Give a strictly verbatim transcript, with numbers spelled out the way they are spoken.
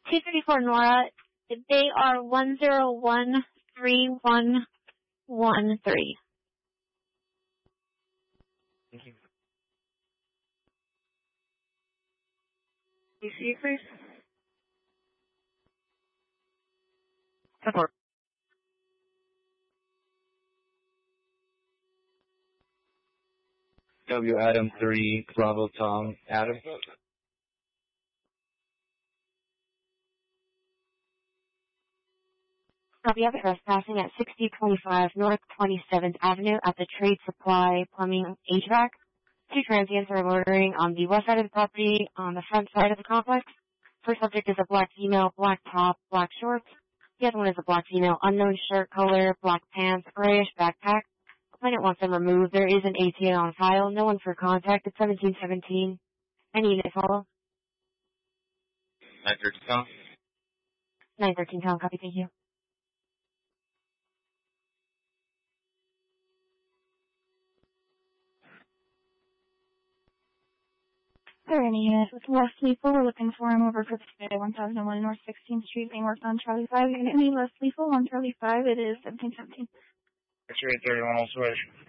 two thirty-four Nora. They are one zero one three one one three. Thank you. You see, please? Support. W Adam three, Bravo Tom, Adam. Copy of trespassing at sixty twenty-five North twenty-seventh Avenue at the Trade Supply Plumbing H V A C. Two transients are loitering on the west side of the property on the front side of the complex. First subject is a black female, black top, black shorts. The other one is a black female, unknown shirt color, black pants, grayish backpack. Complainant wants them removed. There is an A T A on file. No one for contact. It's seventeen seventeen. Any unit follow? nine thirteen Tom. nine thirteen Tom, copy, thank you. There any unit with Leslie Full. We're looking for him over for the one thousand one North sixteenth Street being worked on Charlie five. Unit me, Leslie Full on Charlie five. It is seventeen seventeen. X-ray thirty-one, all switch.